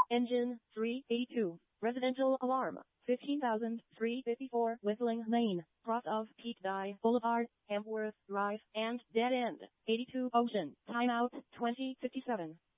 Engine 382. Residential alarm. 15,354 Whistling Lane, cross of Pete Dye Boulevard, Hampworth Drive, and dead end. 82 Ocean. Timeout 2057.